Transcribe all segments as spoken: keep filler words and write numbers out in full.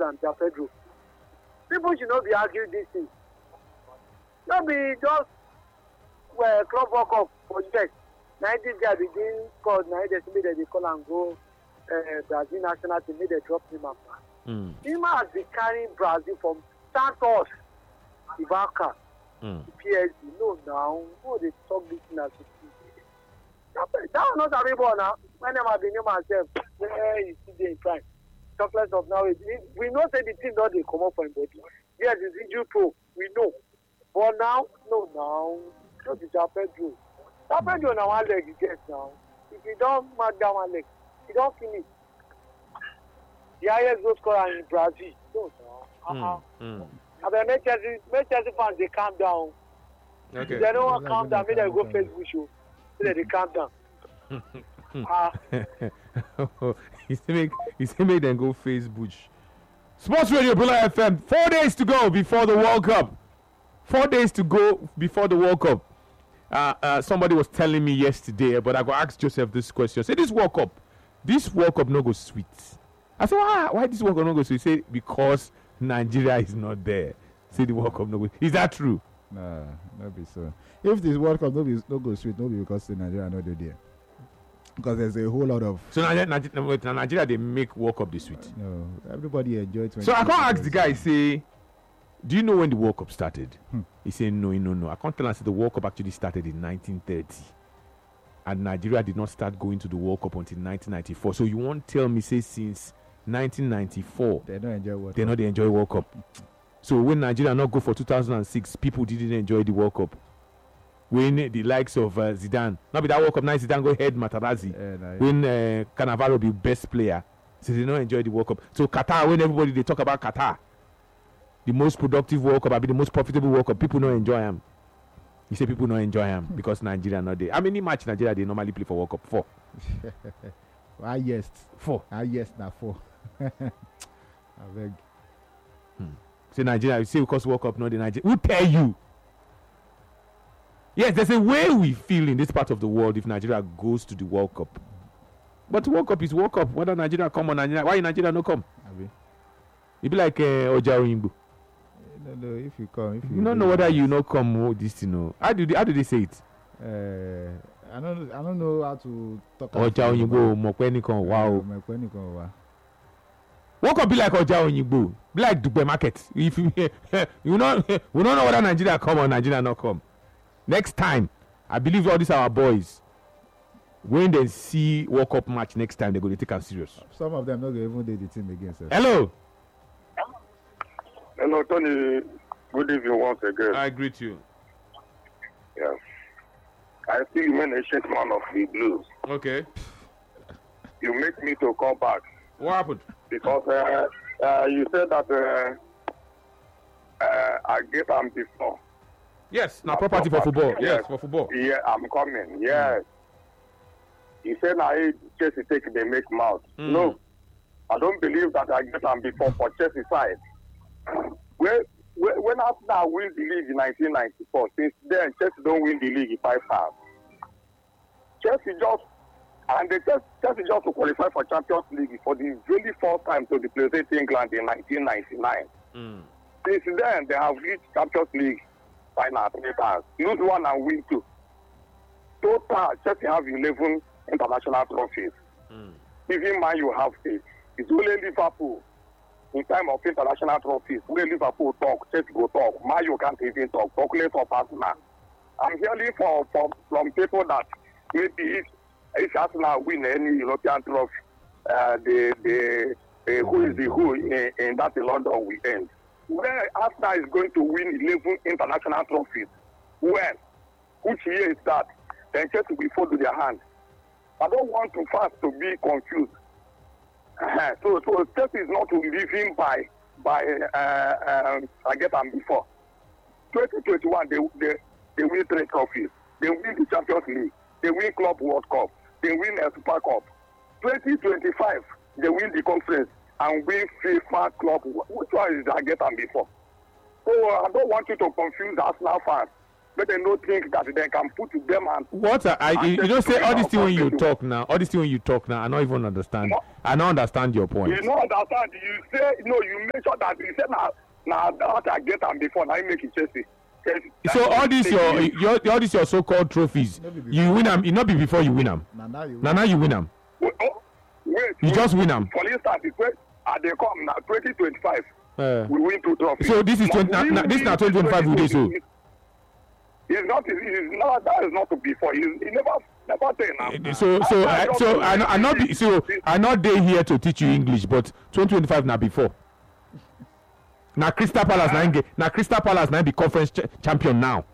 and João Pedro. People should not be arguing these things. Not be just well, club World Cup for yes. Now this guy begin called now they say that they call and go uh, Brazil national team, they drop him after. Mm. Him has been carrying Brazil from Santos, Ibaka, Mm. P S G. No, now, no, they talk this thing as a team. That was not a people now. When I'm being myself, where is he in prime? Chocolate of now. We know that the team not they come up for him body. Yes, it's injury pro. We know. But now, no, now, not the João Pedro. João Pedro now one leg he gets now. If you don't mark down one leg, you don't finish. The highest goal scorer in Brazil. No, no. Uh-uh. Mm. Mm. I mean, make Chelsea, make Chelsea fans they calm down. Okay. If they don't want to calm down, maybe they go Facebook show. So they calm down. Ah. he say make he say make them go Facebook. Sports Radio Bula F M. Four days to go before the World Cup. Four days to go before the World Cup. Uh, uh, somebody was telling me yesterday, but I go ask Joseph this question. Say this World Cup, this World Cup no go sweet. I said why? Why this World Cup no go sweet? He say because Nigeria is not there. Say the World Cup no go. Is that true? Nah, not be so. If this World Cup no be no go sweet, no be because the Nigeria not there. Because there's a whole lot of. So Nigeria, Nigeria, Nigeria they make World Cup this sweet. No, everybody enjoy twenty. So I can't ask the guy. Say, do you know when the World Cup started? Hmm. He said no, no, no. I can't tell him. The World Cup actually started in nineteen thirty, and Nigeria did not start going to the World Cup until nineteen ninety-four. So you won't tell me say since nineteen ninety-four they don't enjoy World they Cup. not they enjoy World Cup. So when Nigeria not go for two thousand six, people didn't enjoy the World Cup. When the likes of uh, Zidane, not be that World Cup, now Zidane go head Materazzi. Yeah, nah, yeah. When uh, Cannavaro be best player, so they don't enjoy the World Cup. So Qatar, when everybody they talk about Qatar, the most productive World Cup, I be the most profitable World Cup, people don't enjoy them. You say people don't enjoy them because Nigeria not there. How many match Nigeria they normally play for World Cup? Four. Ah yes, Four. ah yes, now four. I beg. Hmm. Say Nigeria, you say because World Cup not the Nigeria. Who tell you? Yes, there's a way we feel in this part of the world if Nigeria goes to the World Cup. But World Cup is World Cup. Whether Nigeria come or Nigeria, why Nigeria no come? Abi. It be like uh, Oja Oyingbo. No, no. If you come, if you. You don't know whether you no come or this, you know. How do they, how do they say it? Uh, I don't. I don't know how to talk. Oja Oyingbo, Mokweni wow. Mokweni kan wa. World Cup be like Oja Oyingbo, be like Dubai Market. If you you know, we don't know whether Nigeria come or Nigeria not come. Next time, I believe all these our boys. When they see World Cup match next time, they're going to take us serious. Some of them not going even do the team again, sir. Hello. Hello, Tony. Good evening once again. I greet you. Yes. I still remain a shit man of the blues. Okay. You make me to come back. What happened? Because uh, uh, you said that uh, uh, I get them before. Yes, now property, property for football. Yes. yes, for football. Yeah, I'm coming. Yes. Mm. You said I Chelsea take they make mouth. Mm. No, I don't believe that I get them before for Chelsea side. When when Arsenal win the league in nineteen ninety-four, since then Chelsea don't win the league in five times. Chelsea just and they just Chelsea just to qualify for Champions League for the really first time to represent England in nineteen ninety-nine. Mm. Since then they have reached Champions League final three times. Lose one and win two. Total Chelsea have eleven international trophies. Mm. Even Man you have eight. It's only Liverpool in time of international trophies. Where Liverpool talk, Chelsea go talk. Man you can't even talk. Talk less of Arsenal. I'm hearing for, for from people that maybe if, if Arsenal win any European trophy, uh, the the uh, who is the who in, in that London will end. Where Arsenal is going to win eleven international trophies. When? Which year is that? Then Chelsea will fall to their hand. I don't want to fast to be confused. Uh-huh. So, so Chelsea is not living by by uh, um, I get them before. twenty twenty-one they they they win three trophies. They win the Champions League. They win Club World Cup. They win a Super Cup. twenty twenty-five they win the conference and win FIFA Club. Which one is I get them before? So uh, I don't want you to confuse Arsenal fans But they don't think that they can put to them and What are, I, you, you don't say all this thing when you talk now. All this thing when you talk now. I don't even understand. I don't understand your point. you don't understand. You say no. You make sure that you say now. Now that I get them before. Now you make it Chelsea. So all these your, your all these your so-called trophies, you win them. It not be before you win them. Now, now you Now now you win them. Wait, oh, wait, You wait. just win them. For instance, it's when uh, they come now twenty twenty-five. Uh, We win two trophies. So this is Now, twenty- now- we now- this win now twenty twenty-five we dey so. It's not. It's not. That is not to be for. It's, it never. Never say now. so so I- I I, don't so know. I, I not be so I not dey here to teach you English, but twenty twenty-five now before. Now Crystal Palace now get now Crystal Palace now be conference ch- champion now.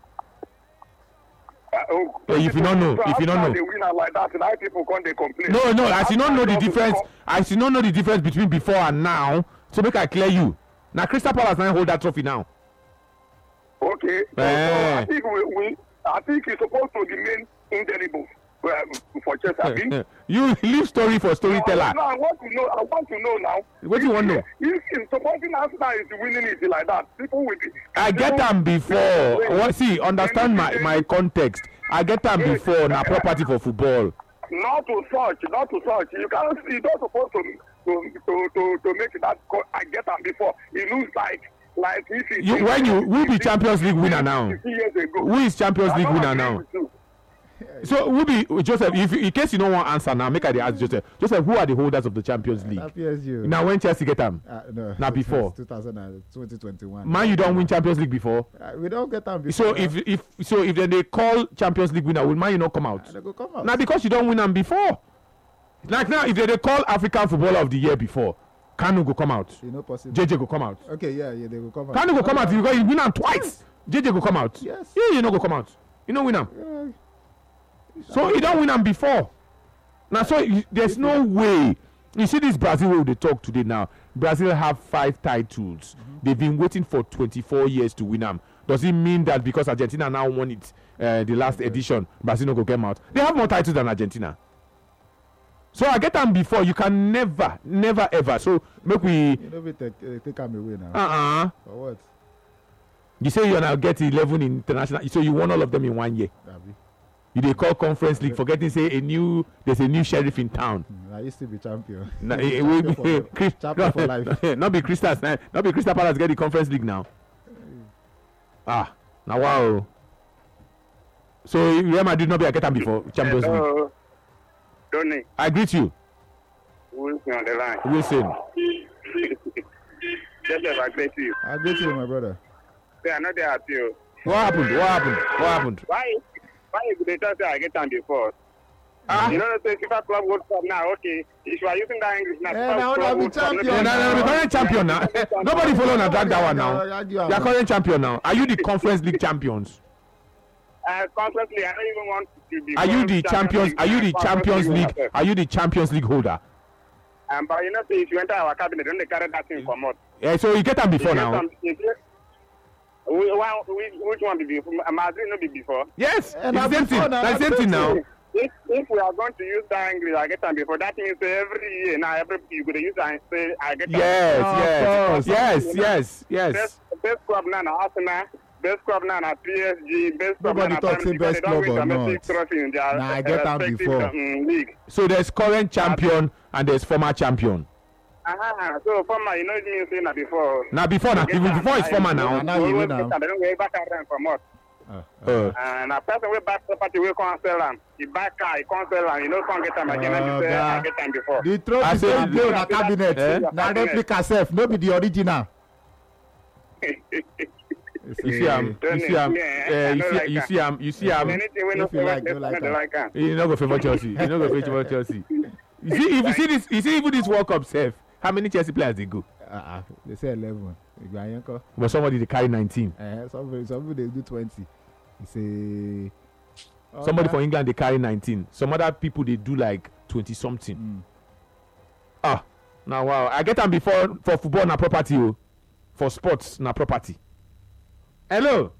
Uh, oh, Eh, if you don't know, if you don't after know. they win am like that, now people come they complain. No, no, as you don't know the After difference, just as you don't know the difference between before and now, so make I clear you. Now Crystal Palace now hold that trophy now. come- Okay. So, Eh. so I think we, we. I think it's supposed to remain indelible uh, for Chelsea. I think. You leave story for storyteller. No, I want to know. I want to know now. What do you want to know? If, if supposing Arsenal is winning it like that, people will be. I get them before. What, see, understand my, my context. I get them before now property for football. Not to search, not to search. You can't. You don't supposed to to to to, to make that. Co- I get them before. It looks like like if it, You, when you who be Champions League winner now? fifty years ago. Who is Champions I League don't winner agree now? with you. So who be Joseph? If in case you don't want answer now, make I dey ask Joseph. Joseph, who are the holders of the Champions League? That P S G. Now when Chelsea get them? Uh, no. Now before. two thousand twenty twenty-one. Man, you don't win Champions League before. Uh, we don't get them before. So now. if if so if then they call Champions League winner, will Man you not come out? they go come out. Now because you don't win them before. Like now, if they, they call African Footballer of the Year before, Kanu go come out. You know possible. J J go come out. Okay, yeah, yeah, they will come out. Kanu go come out because you win them twice. J J go come out. Yes. Yeah, you no go come out. You know win them. Yeah. So you don't win them before. Now, so you, there's no way. You see this Brazil way they talk today now. Brazil have five titles. Mm-hmm. They've been waiting for twenty-four years to win them. Does it mean that because Argentina now won it, uh, the last edition, Brazil no go come out? They have more titles than Argentina. So I get them before. You can never, never, ever. So make we. You know, we take uh, take them away now. Uh-uh. For what? You say you now get eleven in international. So you won all of them in one year. Abi? You they call conference league, forgetting say a new there's a new sheriff in town. Mm, I used to be champion. Na, eh, we, Champion for- Chris, champion for life. not be Crystal, not be Crystal Palace get the conference league now. Ah, now wow. So Real Madrid not be a get them before Champions League. Hello, Tony. I greet you, Wilson on the line. Wilson. Just as I greet you. I greet you, my brother. Say, I know they happy. oh. What happened? What happened? What happened? Why? Why you they just say I get them before? Ah, You know the FIFA Club World Cup now. Okay, if you are using that English now, Eh, FIFA now Club that be World Cup, champion. yeah, now, now, the current champion now. Nobody follow na drag that one now. You are current champion now. Are you the conference league champions? Uh, constantly, I don't even want to be. Are you the champions? Are you the Champions League? myself. Are you the Champions League holder? Um, but you know, say if you enter our cabinet, don't they carry that thing for months? Yeah, so you get them before now. Which one be before? Madrid no be before. Yes, And it's now the same before thing. now, That's the same thing now. If if we are going to use that English, I get them before. That means every year now, every you going to use and say I get them. Yes, Of yes, course. yes, yes, yes. Best best club now na Arsenal. Best club now na P S G. Best club now Nobody na talks Premier say best League. They don't club or win domestic not. trophy in their Nah, I get them respective, before. um, league. So there's current champion and there's former champion. Uh-huh. So former, you know, it means saying that before. Now before now, even before it's former now. Now you win now. They don't go back and rent from us. Uh, Uh, And a person will buy property will come sell them. He buy car, he come sell them. You know, can't get them again. Oh, And you say, I God. get them before. the I trophy say say the- dey na cabinet. Eh? Na replica sef, no be the original. you see am, you see am, uh, you see, you see am, you see am. Anything we know If you say like, we you like like am. like am. You no go favor Chelsea. You no go favor Chelsea. You see, if you see this, you see even this World Cup safe. How many Chelsea players they go? Uh, uh, they say eleven. Igba yẹn kọ́. But somebody they carry nineteen. Eh, some some people dey do twenty. You say. Somebody Okay. for England they carry nineteen. Some other people they do like twenty something. Mm. Ah, now wow. I get them before for football na property oh. For sports na property. Hello.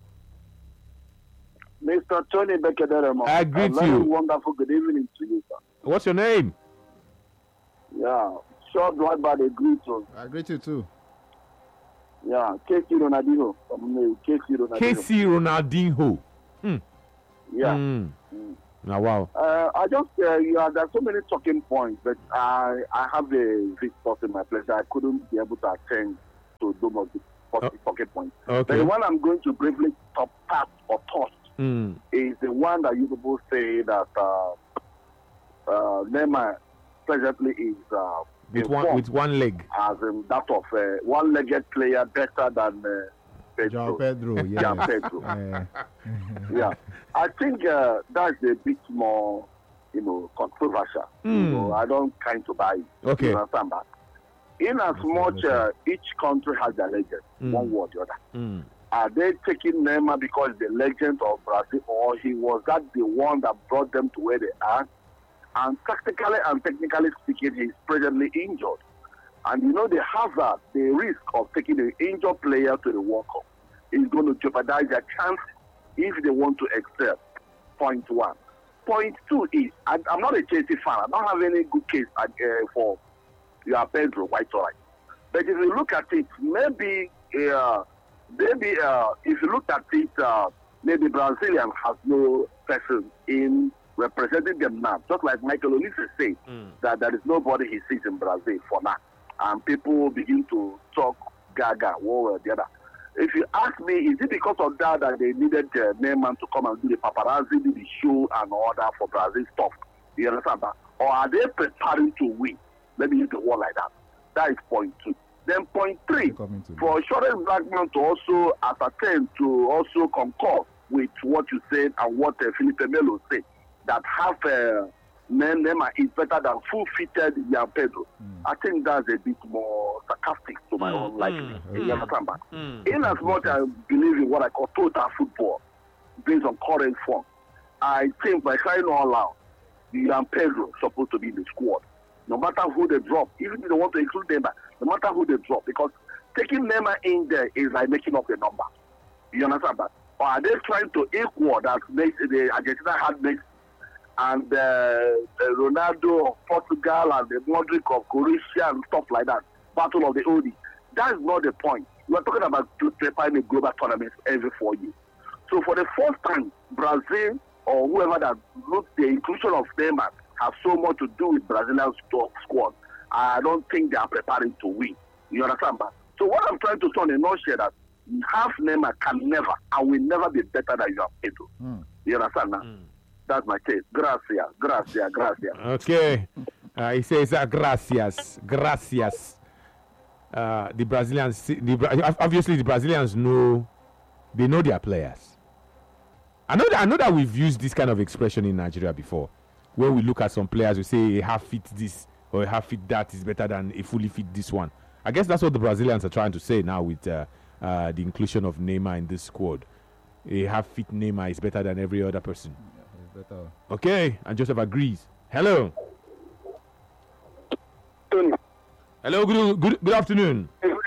Mister Tony Bekederemo. I greet a very you. wonderful good evening to you, sir. What's your name? Yeah, short right by the greet you. I greet you too. Yeah, K C Ronaldinho from me. K C Ronaldinho. K C Ronaldinho Mm. Yeah. Mm. Mm. Now, wow. Uh, I just, uh, yeah, there's so many talking points, but I, I have a visitor in my place that I couldn't be able to attend to those of the Oh. talking points. Okay. But the one I'm going to briefly top part or touch Mm. is the one that you people say that uh, uh, Neymar presently is uh, With one informed with one leg. as in that of uh, one-legged player better than uh, João Pedro. Pedro, yes. Yeah, Pedro. Eh, Yeah, I think uh, that's a bit more, you know, controversial. You Mm. know, I don't kind to buy it. Okay. You understand that? In as much uh, each country has their legend, Mm. one way or the other. Mm. Are they taking Neymar because the legend of Brazil, or he was that the one that brought them to where they are? And tactically and technically speaking, he's presently injured. And you know the hazard, the risk of taking an injured player to the World Cup is going to jeopardize their chance if they want to excel. Point one. Point two is, I, I'm not a Chelsea fan. I don't have any good case uh, for your Pedro, quite all right. But if you look at it, maybe, uh, maybe uh, if you look at it, uh, maybe Brazilian has no person in representing them now. Just like Michael Olise said, Mm. that there is nobody he sees in Brazil for now. And people begin to talk gaga, one or the other. If you ask me, is it because of that that they needed uh, Neymar to come and do the paparazzi, do the show and all that for Brazil stuff? You understand that? Or are they preparing to win? Let me use the word like that. That is point two. Then point three, Coming to for Shorten Blackman to also ascertain, to also concur with what you said and what uh, Felipe Melo said, that half uh, Neymar is better than full-fitted Jan Pedro. Mm. I think that's a bit more sarcastic to my Mm, own liking. mm, You understand that? Mm. In as much as I believe in what I call total football, based on current form, I think by crying all out, Jan Pedro is supposed to be in the squad. No matter who they drop, even if they want to include Neymar, no matter who they drop, because taking Neymar in there is like making up the number. You understand that? Or are they trying to equal that makes the Argentina had makes and uh, uh, Ronaldo of Portugal and the Modric of Croatia and stuff like that? Battle of the oldies. That is not the point. We are talking about preparing a global tournament every four years. So for the first time, Brazil or whoever that looked the inclusion of Neymar have so much to do with Brazilian squad. I don't think they are preparing to win. You understand that? So what I'm trying to say in a nutshell that half Neymar can never and will never be better than you have Pedro. Mm. You understand that? Mm. That's my case. Gracias, gracias, gracias. Okay. Uh, he says, uh, gracias, gracias. Uh, the Brazilians, the, Bra- obviously, the Brazilians know, they know their players. I know that I know that we've used this kind of expression in Nigeria before. When we look at some players, we say a half fit this or a half fit that is better than a fully fit this one. I guess that's what the Brazilians are trying to say now with uh, uh, the inclusion of Neymar in this squad. A half fit Neymar is better than every other person. It's better. Okay, and Joseph agrees. Hello. Tony. Hello, good, good, good afternoon.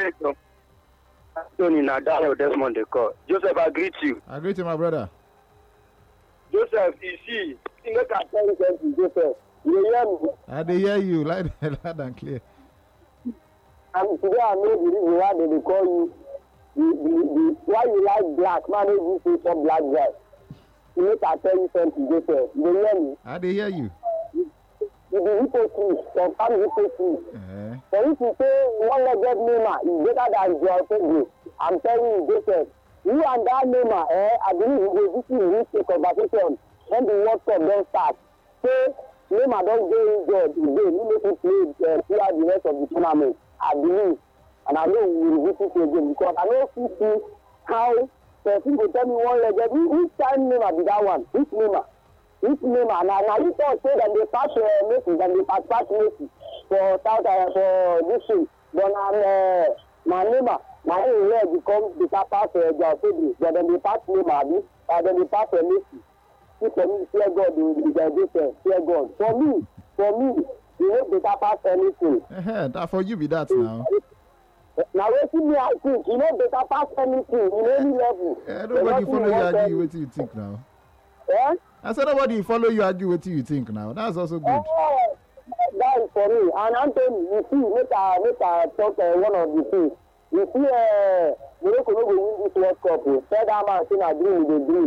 Tony, now Daniel Desmond, they call. Joseph, I greet you. I greet you, my brother. Joseph, you see, you make a tell you something, Joseph. You hear me? I dey hear you loud, loud and clear. And today I know the reason why they dey call you, the, the, the, why you like black, man, you say some black guy. You make a tell you something, Joseph. You hear me? I dey hear you. You be hypocrite, confirm hypocrite. Eh. For you to say one-legged Neymar is better than Joao Pedro, I'm telling you, Joseph, you and that Neymar, eh, I believe you will visit reach a conversation when the World Cup don start. Say Neymar don dey injured again, he make him play uh, throughout the rest of the tournament. I believe, and I know we will visit you again because I don't see see how person go tell me one-legged. Which time Neymar be that one? Which Neymar? Which Neymar? Now, now you talk say that they pass uh, Messi, that they pass pass Messi for South uh, for this thing. But now, uh, now Neymar, now he will become the pass uh, Joao Pedro. But then they pass Neymar, uh, then they pass uh, Messi. See, for me, fear God, the the fear God. For me, for me, you know better pass anything. Eh, that for you be that now. Now, wetin me I think, you know better pass anything in any level. Eh, nobody follow you argue wetin you think now. Yeah? I said nobody follow you argue wetin you think now. That's also good. Oh, that is for me. And Anthony, you see, make I make I talk uh, one of the things. You see, uh, Morocco no go win this World Cup. Oh. Third man say na dream, he dey dream.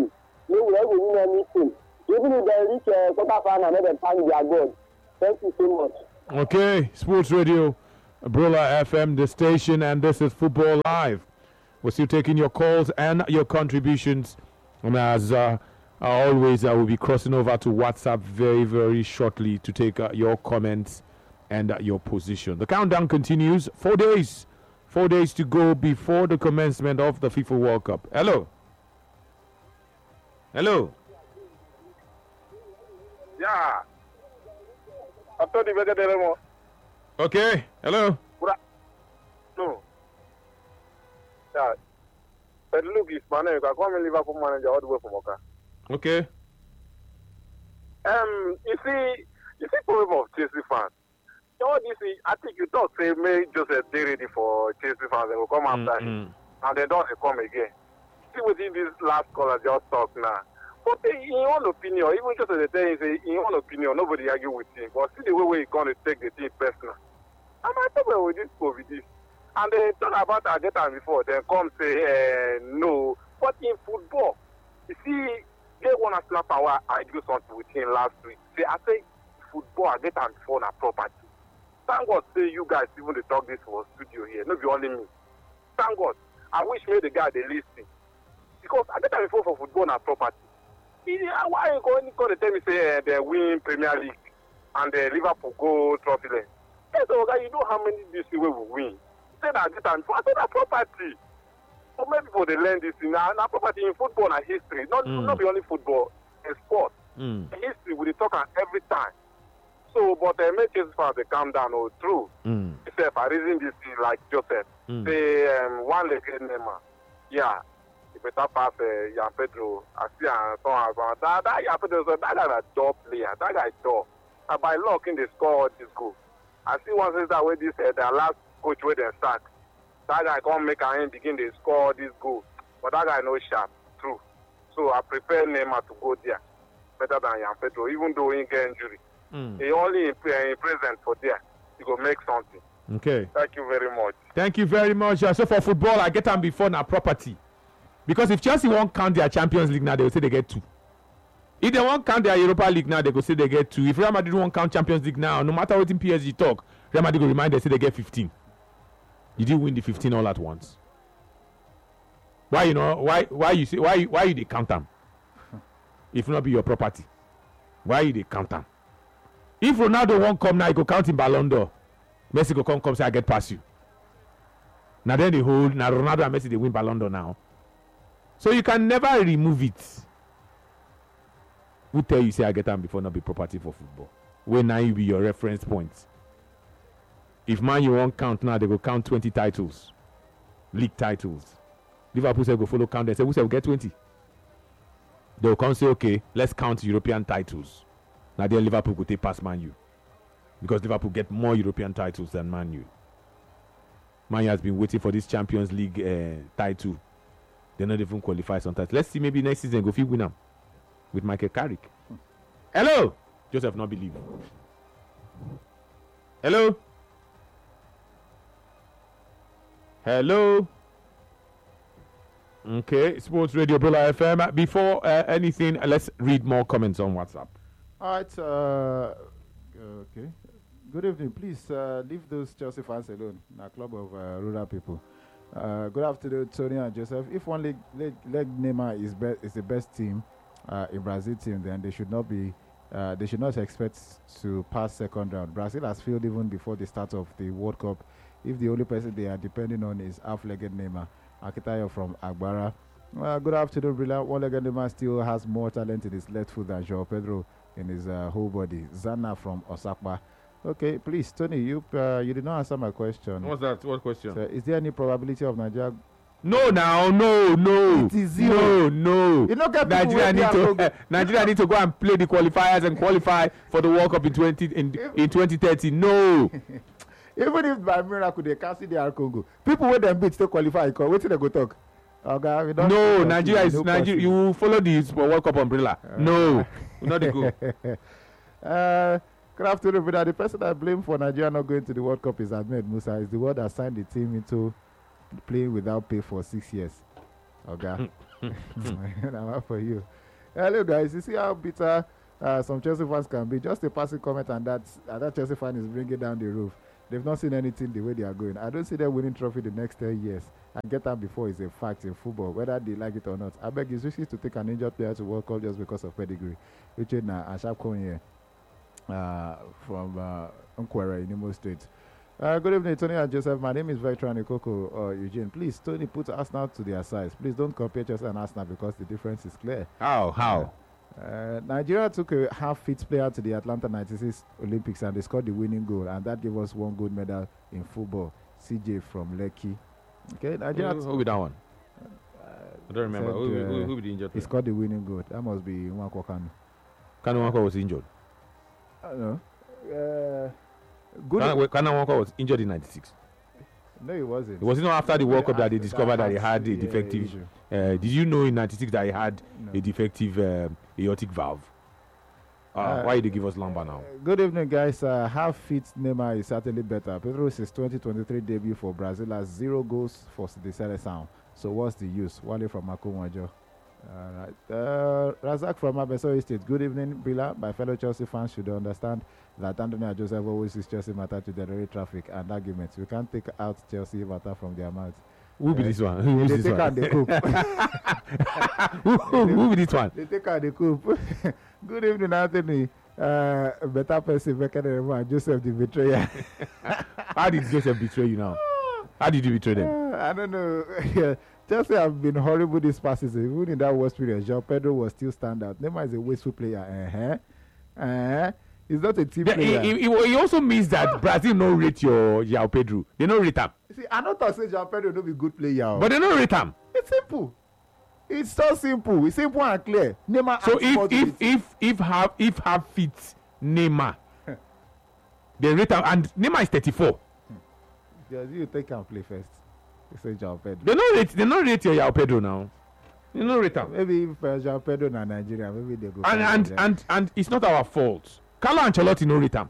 we will ever win anything. Even if they reach a quarter final, let them thank their God. Thank you so much. Okay, Sports Radio, Brilla F M, the station, and this is Football Live. We're still taking your calls and your contributions. And as uh, always, I will be crossing over to WhatsApp very, very shortly to take uh, your comments and uh, your position. The countdown continues. Four days. Four days to go before the commencement of the FIFA World Cup. Hello. Hello. Yeah. After the better demo. Okay. Hello. No. Yeah. But look, it's my name. You can call me Liverpool manager all the way from Oka. Okay. Um, you see, you see, problem of Chelsea fans. All this, I think you don't say, may Joseph they ready for Chelsea fans. They will come after him, and they don't come again. See within this last caller just talk now. But in your own opinion, even just as they tell you, say, in your own opinion, nobody argue with him. But see the way where he's going to take the thing personal. And I talk with this COVID, this. And they talk about Argentina before, then come say, uh, no. But in football, you see, they want to snap power. I do something with him last week. See, I say, football, Argentina before na property. Thank God, say you guys even they talk this for studio here. Not be only me. Thank God. I wish me the guy they listen. Because Argentina before for football na property. Why are you going to tell me say uh, they win Premier League and uh, Liverpool go trophy less? Yes, so guys, you know how many this way will win. Say that Argentina before, I say that property. So many people they learn this thing. Now, now property in football and history. Not mm. not be only football, in sport. Mm. History we talk every time. So, but the uh, make Chelsea fans they calm down. Oh, true. Mm. Except I reason this thing like Joseph. Mm. Say um, one leg Neymar. Yeah, he better pass uh, Jan Pedro. I see and so on. That that Jan Pedro, that guy is a top player. That guy is top. And by luck, in the score this goal. I see one says that way this uh, their last coach where they start. That guy can't make a begin to score this goal. But that guy no sharp. True. So I prefer Neymar to go there better than Jan Pedro, even though he get injury. Mm. He only in, uh, in present for there. He go make something. Okay. Thank you very much. Thank you very much. Uh, so for football, I get them before now property. Because if Chelsea won't count their Champions League now, they will say they get two. If they won't count their Europa League now, they will say they get two. If Real Madrid won't count Champions League now, no matter what in P S G talk, Real Madrid will remind they say they get fifteen. Did you win the fifteen all at once? Why you know why why you say why why you they count them? If not be your property, why you they count them? If Ronaldo won't come now, he go count in Ballon d'Or. Messi go come come say I get past you. Now then they hold now Ronaldo and Messi they win Ballon d'Or now. So you can never remove it. Who tell you say I get them before not be property for football? When now you be your reference points. If man you won't count now, they go count twenty titles, league titles. Liverpool say go follow count. They say we say we get twenty. They will come say okay, let's count European titles. Now then Liverpool go take past Man U because Liverpool get more European titles than Man U. Man U has been waiting for this Champions League uh, title. They not even qualify sometimes. Let's see maybe next season go fit win them with Michael Carrick. Hmm. Hello, Joseph, not believe. Hello. Hello. Okay, Sports Radio Brilla F M. Before uh, anything, uh, let's read more comments on WhatsApp. All right. Uh, okay. Good evening. Please uh, leave those Chelsea fans alone. A club of uh, rural people. Uh, good afternoon, Tony and Joseph. If one leg, leg, leg Neymar is be- is the best team uh, in Brazil team, then they should not be. Uh, they should not expect to pass second round. Brazil has failed even before the start of the World Cup. If the only person they are depending on is half-legged Neymar. Akitayo from Agbara. Uh, good afternoon, Brilliant. One-legged Neymar still has more talent in his left foot than João Pedro in his uh, whole body. Zana from Osakpa. Okay, please, Tony, you uh, you did not answer my question. What's that? What question? So, is there any probability of Nigeria? No, now, no, no. It is zero. No, no. You don't get Nigeria need to uh, Nigeria need to go and play the qualifiers and qualify for the World Cup in twenty in, in twenty thirty. No. Even if by miracle they can't see the R Congo, people with them beat still qualify. Wait till they go talk. Okay, we don't no, Nigeria is no Nigeria. You follow the World Cup umbrella. Uh, no, not the go. uh, Good afternoon, brother. The person I blame for Nigeria not going to the World Cup is Ahmed Musa. Is the one that signed the team into playing without pay for six years. Okay, now for you. Hello, guys. You see how bitter uh, some Chelsea fans can be? Just a passing comment, and that uh, that Chelsea fan is bringing down the roof. They've not seen anything the way they are going. I don't see them winning trophy the next ten years. And get that before is a fact in football, whether they like it or not. I beg it's risky to take an injured player to World Cup just because of pedigree. Richard Na Ashap Konye uh, from uh, Nkwere in Imo State. Uh, good evening, Tony and Joseph. My name is Veteran Ikoko uh, Eugene. Please, Tony, put Arsenal to their size. Please don't compare Chelsea and Arsenal because the difference is clear. How? How? Uh, Nigeria took a half-fit player to the Atlanta ninety-six Olympics and they scored the winning goal, and that gave us one gold medal in football. C J from Lekki. Okay, Nigeria. Who, who be that one? Uh, I don't remember. said, Who, who, uh, who be the injured He player? scored the winning goal. That must be Nwankwo Kanu. Kanu Nwankwo was injured. I don't know. Uh, good. Kanu Kanu Nwankwo was injured in ninety-six. No, he wasn't. Was it not after the World Cup that they After discovered that he had a yeah, defective? issue. Uh, did you know in ninety-six that he had No. a defective um, aortic valve? Uh, Uh, why did they give us Lamba now? Uh, Good evening, guys. Uh, half fit Neymar is certainly better. Pedro's his twenty twenty-three debut for Brazil has zero goals for the Seleção. So what's the use? Wale from Makumajo. All right. Uh, Razak from Abeso Estate. Good evening, Bila. My fellow Chelsea fans should understand that Anthony and Joseph always use Chelsea matter to generate traffic and arguments. We can't take out Chelsea matter from their mouths. Who be Uh, this one? Who is They this take one? out the coup. who, who, who be this one? They take out the coup. Good evening, Anthony. Uh, better person, better than everyone. Joseph the betrayer. How did Joseph betray you now? How did you betray them? Uh, I don't know. Yeah, Chelsea have been horrible this past season. Even in that worst period, João Pedro was still standout. Neymar is a wasteful player. Uh-huh. Uh-huh. He's not a team Yeah, player. it, it, it also means that Brazil no rate your João Pedro. They no rate him. See, I not talk say João Pedro no be good player. oh. But they no rate him. It's simple. It's so simple. It's simple and clear. Neymar. So adds if more to if the if if have if have fit Neymar, they rate him, and Neymar is thirty-four. Just you take and play first. You say João Pedro. They no rate they no rate your João Pedro now. They no rate him. Maybe if uh, João Pedro na Nigeria, maybe they go. And find and Nigeria. and and it's not our fault. Carlo Ancelotti no rate him.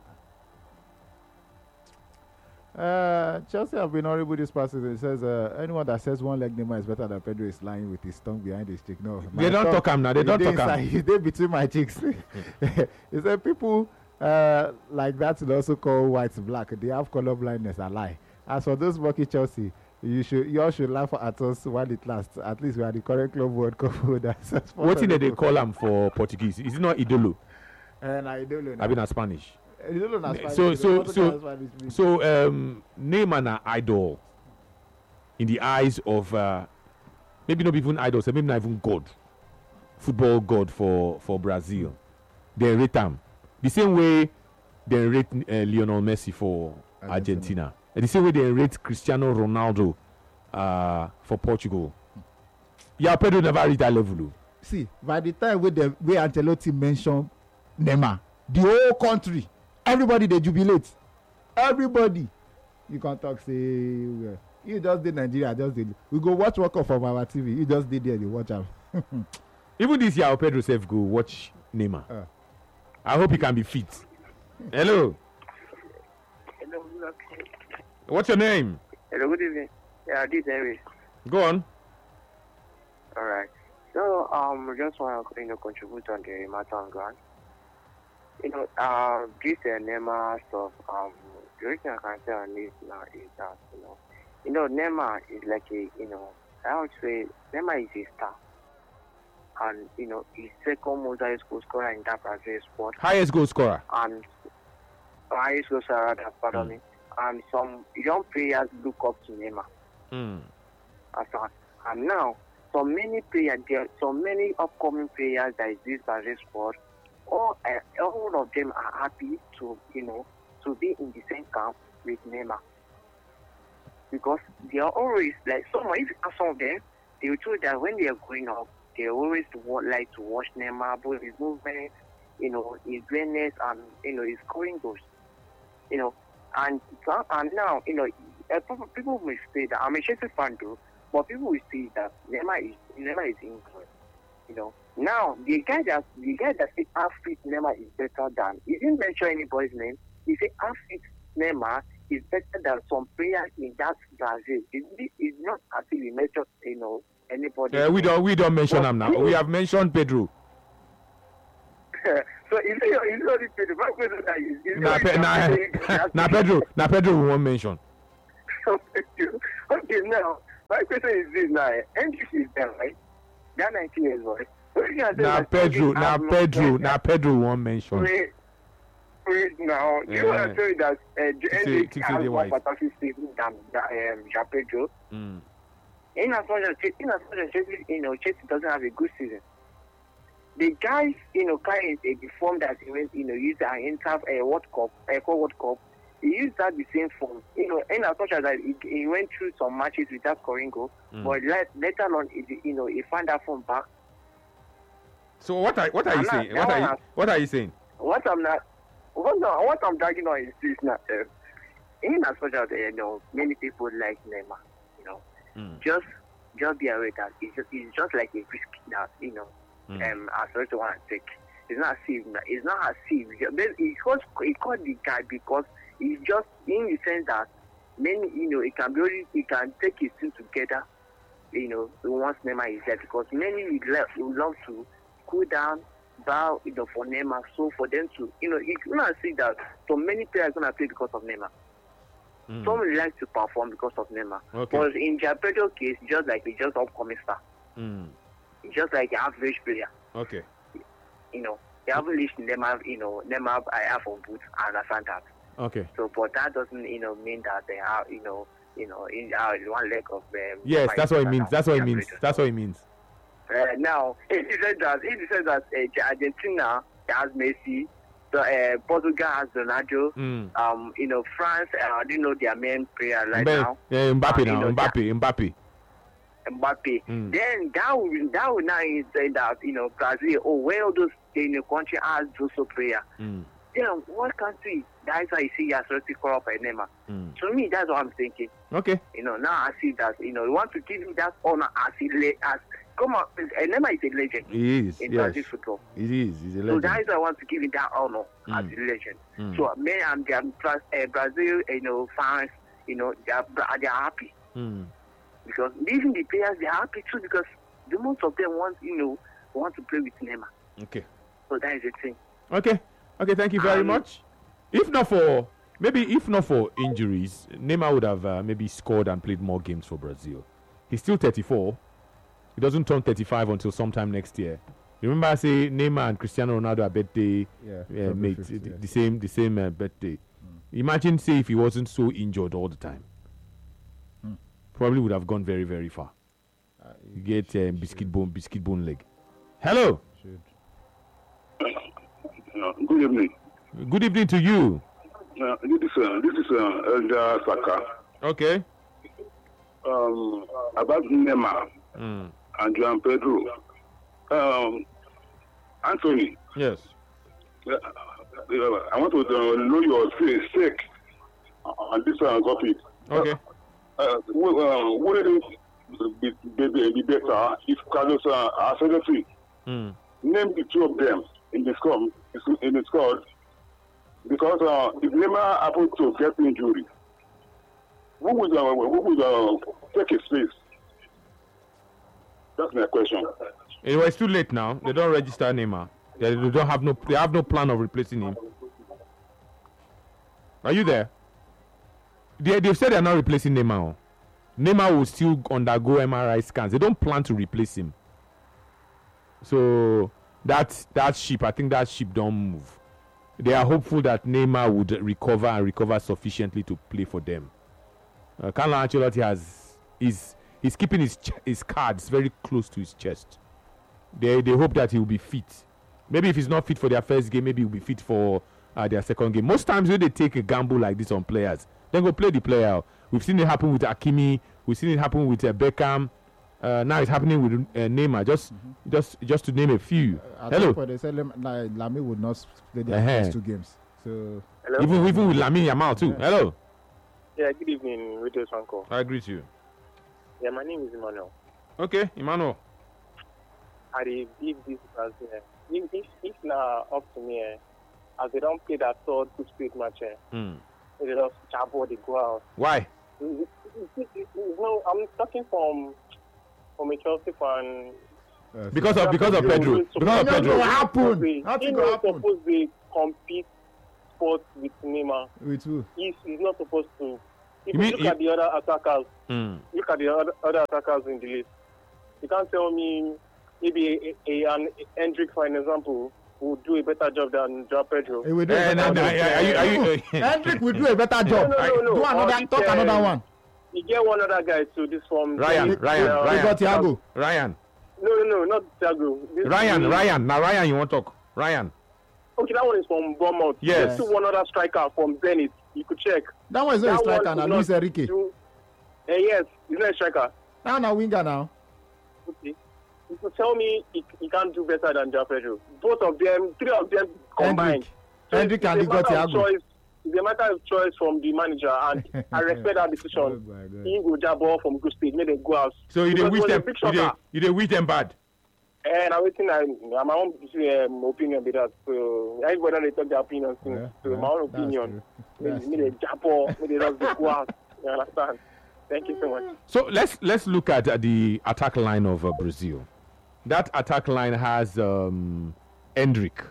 Uh, Chelsea have been horrible this past season. It says uh, anyone that says one leg Neymar is better than Pedro is lying with his tongue behind his cheek. No, They don't talk him now. They he don't dey talk inside- him. He dey between my cheeks. He said people uh, like that will also call whites black. They have color blindness. I lie. As for those monkey Chelsea, you should you all should laugh at us while it lasts. At least we are the current club world cup holders. What thing that they call him for Portuguese? Is it not Idolo? And I don't know. I mean, a Spanish. Idolo na Spanish. So- They so- also so- call Spanish means- So um, Neymar na idol in the eyes of uh, maybe not even idols, maybe not even God, football God for for Brazil. They rate him the same way they rate uh, Lionel Messi for Argentina. Argentina. And the same way they rate Cristiano Ronaldo uh, for Portugal. Yeah, Pedro never reached that level. oh. See, by the time wey dem wey Ancelotti mention Neymar, the whole country, everybody dey jubilate. Everybody, you can talk say well, you just dey Nigeria, just dey. We go watch World Cup from our T V. You just dey there dey watch am. Even this year, Pedro self go watch Neymar. Uh. I hope he can be fit. Hello, Hello, good afternoon. what's your name? Hello, good evening. Yeah, this is Henry. Go on. All right. So, um, just want to you know contribute on the matter on ground. You know, uh, this uh, Neymar stuff. Um, the reason I can say on this now is that you know, you know, Neymar is like a you know, I would say Neymar is a star, and you know, he's second most highest goal scorer in that Brazil sport, Highest goal scorer. and highest goal scorer rather, pardon Mm. me. And some young players look up to Neymar. Mm. as a, and now so many players there so many upcoming players that exist by this sport, all uh, all of them are happy to you know to be in the same camp with Neymar, because they are always like some if you ask some of them, they will tell you that when they are growing up they always wa- like to watch Neymar, both his movement, you know, his greatness, and you know his scoring goals, you know, and and now you know uh, people, people may say that I'm a Chelsea fan too, but people will say that Neymar is Neymar is England, you know. Now the guy that the guy that said half fit Neymar is better than, he didn't mention anybody's name. He said half fit Neymar is better than some players in that Brazil. It is not actually mentioned, you know, anybody. for Uh, this. we don't we don't mention him now. We have mentioned Pedro. So is it is it only Pedro? My question is, is it Na, only pe, na, Pedro? na Pedro. Na Pedro we won't mention. Okay, now my question is this now. N G C is there, right? That ninety years boy. Na Pedro. Na Pedro. Na Pedro we won't mention. Wait, wait now. Yeah. You want to tell me that uh, say- N G C say has they more wise. fantastic season than um, Jean Pedro? Mm. In as much as in as much as Chelsea, you know, Chelsea doesn't have a good season. The guys, you know, kind of the form that he went, you know, used an Inter a World Cup, a World Cup. He used that the same form, you know. In as much as that he, he went through some matches without scoring goal, Mm. but let, later on, he, you know, he found that form back. So what are what are you I'm not- saying? What are you I'm not- what are you saying? What I'm not, what, no, what I'm dragging on is this now. Uh, in as much as uh, you know, many people like Neymar, you know, Mm. just just be aware that it's just, it's just like a risk that you know. Mm. um, as well to want to take. It's not as if it's not as if he called he called the guy because he's just in the sense that many you know it can be only he can take his team together, you know, once Neymar is there because many would love, would love to cool down, bow you know for Neymar. So for them to you know you cannot see that so many players gonna play because of Neymar. Mm. Some will like to perform because of Neymar. Okay. But in Japedo's case, just like he's just upcoming star. Mm. He's just like an average player. Okay. You know, they haven't reached Neymar, you know, Neymar I have on boot, I understand that. Okay. So, but that doesn't, you know, mean that they are, you know, you know, in uh, one leg of um, Yes, Neymar that's is what it better means. than That's what it the means. average. That's what it means. Uh, now, if you said that, if you said that uh, Argentina has Messi, so, uh, Portugal has Ronaldo, Mm. um, you know, France, uh, I don't know their main player right Mbappe, now, yeah, Mbappe Uh, now. you know, Mbappe. Mbappe. Mbappe. Mm. Then that would that would now say that you know Brazil, oh, where all those in the country has those player. Mm. Then what country? That's why you see as well to call up a Neymar. Mm. To me, that's what I'm thinking. Okay. You know, now I see that you know you want to give me that honor as he le- as come on, a Neymar is a legend He is. in Yes. Brazil football. It is. He's a So legend. that is why I want to give him that honor Mm. as a legend. Mm. So me and the uh, Brazil, you know, fans, you know, they are they are happy. Mm. Because even the players they are happy too because the most of them want you know want to play with Neymar. Okay. So that is the thing. Okay. Okay. Thank you very Um, much. If not for maybe if not for injuries, Neymar would have uh, maybe scored and played more games for Brazil. He's still thirty-four. He doesn't turn thirty-five until sometime next year. You remember I say Neymar and Cristiano Ronaldo are birthday Yeah, uh, February mates, fifth, the, yeah. the same the same uh, birthday. Imagine say if he wasn't so injured all the time, Mm. probably would have gone very very far. Uh, You get um, biscuit bone biscuit bone leg. Hello. should. Uh, good evening. Good evening to you. Uh, this is uh, this is uh, Elder Saka. Okay. Um, about Neymar Mm. and João Pedro. Um, Anthony, Yes. uh, uh, I want to uh, know your say- stake on this uh, topic. Okay. Uh, w- uh, would it be, be, be, be better if Carlos uh, Ancelotti Mm. name the two of them in the squad, in the squad, because uh, if Neymar happens to get injury, who would uh, who would uh, take his place? That's my question. It was too late now. They don't register Neymar. They, they don't have no. They have no plan of replacing him. Are you there? They they've said they're not replacing Neymar. Neymar will still undergo M R I scans. They don't plan to replace him. So that that ship, I think that ship don't move. They are hopeful that Neymar would recover and recover sufficiently to play for them. Uh, Carlo Ancelotti has is he's keeping his ch- his cards very close to his chest. They they hope that he will be fit. Maybe if he's not fit for their first game, maybe he'll be fit for uh, their second game. Most times when they take a gamble like this on players, then go play the player. We've seen it happen with Hakimi. We've seen it happen with uh, Beckham. Uh, now it's happening with uh, Neymar. Just just just to name a few. Uh, Hello. For they said Lam- La- Lamy would not play their Uh-huh. first two games. So Hello. Even even with Lamine Yamal too. Yeah. Hello. Yeah. Good evening, Radio Sanko. I agree to you. Yeah, my name is Emmanuel. Okay, Emmanuel. I dey believe this as uh, if if if na up to me, eh, as they don't play that third good straight match, eh, Mm. they just jab or they go out. Why? No, I'm talking from from a Chelsea fan. Uh, Because of because of Pedro. Because of No, Pedro. no, happen. He Nothing go not happen. supposed to compete sports with Neymar. With who? He's, he's not supposed to. If You you, mean look he- at the other attackers, Mm. look at the other, other attackers in the list. You can't tell me maybe a, a, an Hendrick, for an example, will do a better job than Joao Pedro. He will do Eh, a no, better no, job. are you- are you- are you- Hendrick will do a better job. No, no, no, no. Do another, Or talk this, another uh, one. You get one other guy too. This from Ryan, Zenit, Ryan, uh, We Ryan. got Thiago. Ryan. No, no, no, not Thiago. This Ryan, is- Ryan. Now Ryan, you want to talk? Ryan. Okay, that one is from Bournemouth. Yes. There's still one other striker from Zenit. You could check. That one is not a That striker one now. is Luis not Enrique. do- Eh, yes, he's not a striker. Now na winger now. Okay. You could tell me he, he can't do better than Joao Pedro. Both of them, three of them combined. So Hendrick it's and a he got matter of Thiago. choice. It's a matter of choice from the manager, and I respect that Oh decision. my God. He go jab ball from good stage, make them go out. So you did Because wish it was a them. big You did. shocker. You did wish them bad. And I'm waiting. I, my own um, opinion with that. So everybody they talk their opinions. Yeah, so yeah, my own that's opinion. true. Maybe That's me they jab ball, maybe they just go out. You understand? Thank you so much. So let's let's look at uh, the attack line of uh, Brazil. That attack line has um, Hendrick.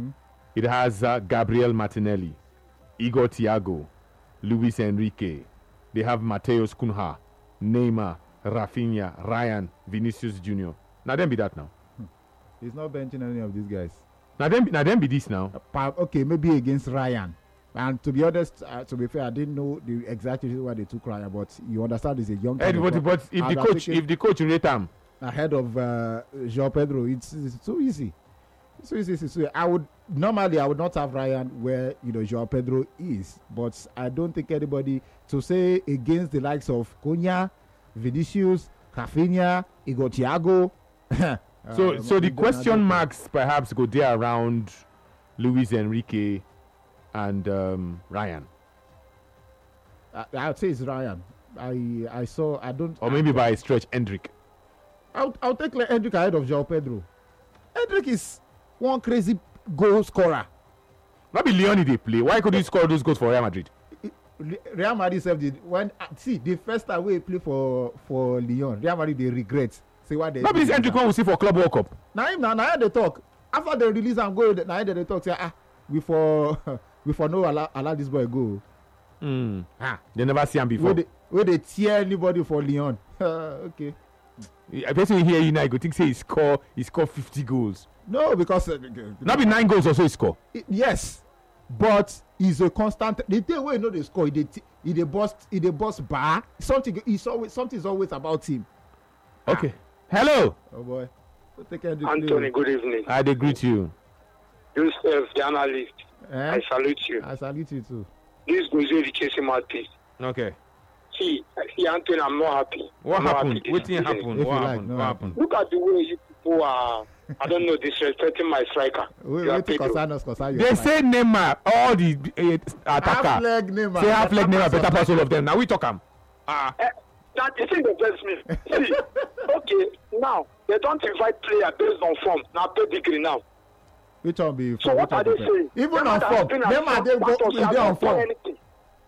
It has uh, Gabriel Martinelli, Igor Thiago, Luis Enrique. They have Mateus Cunha, Neymar, Rafinha, Ryan, Vinicius Junior Now them be that now. He's not benching any of these guys. Now them now them be this now. Pa- Okay, maybe against Ryan. And to be honest, uh, to be fair, I didn't know the exact reason why they took Ryan, but you understand he's a young Eh, guy. but, but if I'd the have coach taken if the coach rate him, ahead of uh, João Pedro, it's, it's too easy. It's too easy. It's too easy. I would normally I would not have Ryan where you know João Pedro is, but I don't think anybody to say against the likes of Cunha, Vinicius, Rafinha, Igor Thiago. so uh, so the we don't- I question don't- marks perhaps go there around Luis Enrique and um, Ryan, I, I would say it's Ryan. I I saw I don't. or maybe by a stretch Hendrick. I'll, I'll take like Hendrick ahead of João Pedro. Hendrick is one crazy goal scorer. Not be Leone they play. Why could he score those goals for Real Madrid? Re- Real Madrid self did when uh, see the first time we play for for Lyon, Real Madrid they regret. See why they. Not be this Hendrick one we see for Club World Cup. Now him now now they talk after they release and go. Now they talk say ah we for we for no allow, allow this boy go. Mm. Ah They never see him before. where they where they tear anybody for Lyon. Okay. I person hear you now, you go think say he score, he score fifty goals. No, because uh, Not be nine goals or so he score. I- yes, but he's a constant. The day wey you know they score, he dey t- he dey bust he dey bust bar. Something is always something is always about him. Okay. Hello. Oh boy, so take care of the Anthony, play. good evening. I dey greet you. Yusuf, the analyst, Eh? I salute you. I salute you too. This goes to the chasing mouthpiece. Okay. See, see, Anthony, I'm not happy. What I'm not happened? happy What this thing evening. happened? If What you like, happened? no What happen. happened? Look at the way you people are, I don't know, disrespecting my striker. Wait, You are wait to Pedro. concern us, concern you. They say Neymar, all the uh, half attacker. leg Neymar. Say half leg Neymar Better better pass all of them. Now we talk am. Ah. Eh, that is in the best me. See, okay, now they don't invite player based on form. Now pedigree now. Which one be? So what are they saying? Even on Neymar form, has been at Neymar form, they but go he they has dey on not done form. anything.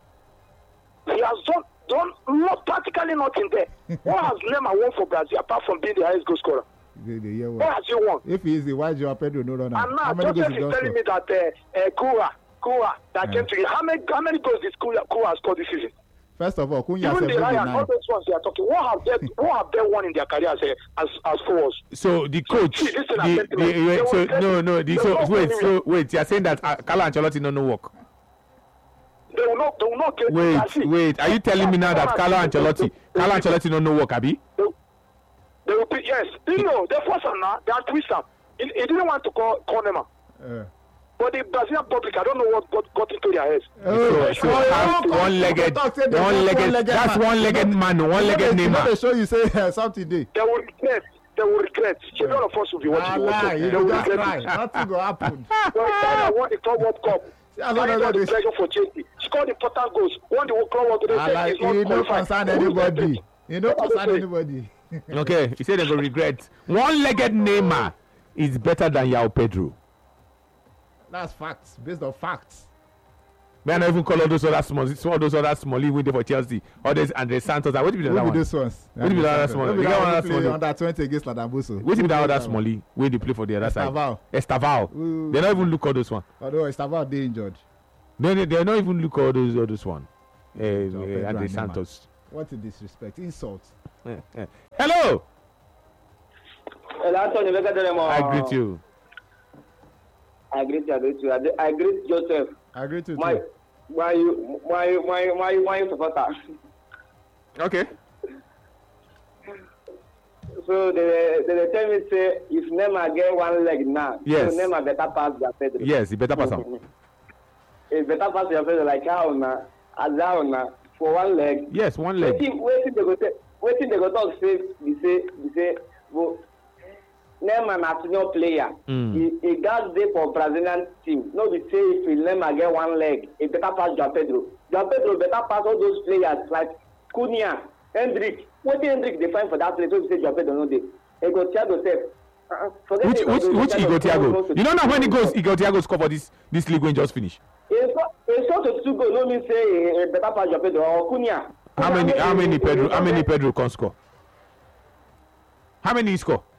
He has done, done not, practically nothing there. What has Neymar won for Brazil apart from being the highest goal scorer? They, they hear What what? has he won? If he is the white Joao Pedro, no runner. And now How many goals Joseph he is just telling score? me that uh, uh, Kura, Kura that Yeah. came to you. How many how many goals did Kura, Kura score this season? First of all, Cunha Even the seventy Ryan, all nine. those ones they are talking. What have they what have they won in their career as uh, as, as forwards? So the coach, See, listen, the, I said to the, you, wait, they so will get- no, no, the, they so will not wait, go so wait, you're saying that uh, Carlo Ancelotti no no work. They will not they will not get Wait, Brazil. wait, are you telling me now that Carlo Ancelotti, Carlo Ancelotti no no work, Abi? They, they will be, yes. You know, they force him now. They are twist him. He, he didn't want to call call Neymar. Uh, But the Brazilian public, I don't know what got, got into their heads. So, so half one-legged, one-legged, that's one-legged man, one-legged They Neymar. show you say uh, something day. They will regret. They will regret. So none of us will be watching Ah, the World lie, Cup. you They will don't just regret cry. it. Nothing will happen. When China won the Club World Cup, That's carried what all the they- pressure for Chelsea, scored important goals, won the World Club World Cup. They I said like, he's not you don't qualified. concern Who is anybody. that? You don't What are they concern saying? anybody. Okay, he said they will regret. One-legged Neymar is better than Yao Pedro. That's facts, based on facts. May I not even call all those other small, some of those other smally waiting for Chelsea. Others Andre Santos. What do you be the Who other be one? those ones? What do you be the other small? Who be You that got one one who play small. under twenty against Ladambuso? What do you be the other smally where they play for the other side? Estaval. Estaval. Ooh. They don't even look all those one. Although Estaval they injured. No, they, they don't even look all those all those one. Uh, Pedro uh, and Andre Neymar. Santos. What a disrespect. Insult. Eh, eh. Hello. Anthony, I greet you. I greet you. I greet you. I, I greet Joseph. I agree to My, you. my, my, my, my, my supporter. Okay. So they, they, they tell me say if Neymar get one leg now, Yes. so Neymar better pass their Pedro. Yes, you better pass on. It better pass their Pedro like how now, as how now for one leg. Yes, one leg. Waiting, waiting they go say, waiting they go talk say, they say, they say, well, Neymar na senior player. Mm. He, he got there for Brazilian team. No be say if Neymar get one leg, he better pass João Pedro. João Pedro better pass all those players like Cunha, Hendrick. What Hendrick they find for that place? So we say João Pedro no dey. He go Thiago sef. Uh, forget Which it, which Thiago, which Igor Thiago? You know now when he goes, Igor Thiago score for this this league when just finish. He score to two goals. No mean say he better pass João Pedro or Cunha. How many how many Pedro how many Pedro can score? How many he score?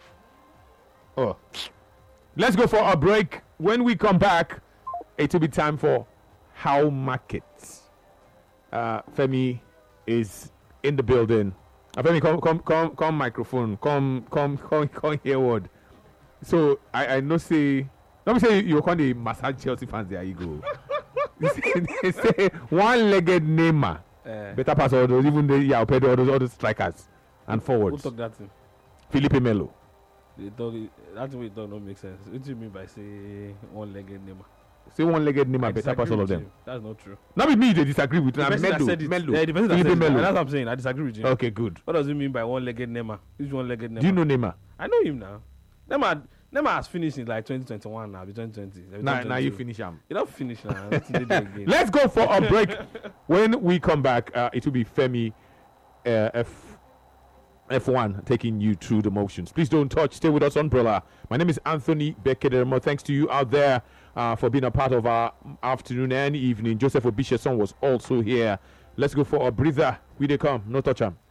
Oh, let's go for a break. When we come back, it will be time for How Markets. Uh, Femi is in the building. Uh, Femi, come, come, come, come, microphone. Come, come, come, come here, word. So I, I know say, let me say you call the massage Chelsea fans. There you go. They say one-legged Neymar. Uh, Better pass all those, even the yeah, Pedro, all those, all those strikers and who forwards. talk that thing? Felipe Melo. They talk, that way it don't, don't make sense. What do you mean by say one-legged Neymar? Say one-legged Neymar, I better pass disagree all of with them. you. That's not true. Not with me, they disagree with The me. person that Melo, said it, Melo. yeah, the person that Felipe said it, Melo. and that's what I'm saying. I disagree with you. Okay, good. What does he mean by one-legged Neymar? Which one-legged Neymar? Do you know Neymar? I know him now. Neymar, Neymar has finished in like twenty twenty-one now, be twenty twenty. Now, now you finish him. You don't finish now. Nothing they do again. Let's go for a break. When we come back, uh, it will be Femi uh, F F1 taking you through the motions. Please don't touch. Stay with us, Umbrella. My name is Anthony Bekedemo. Thanks to you out there uh, for being a part of our afternoon and evening. Joseph Obishason was also here. Let's go for a breather. We they come. No touch him.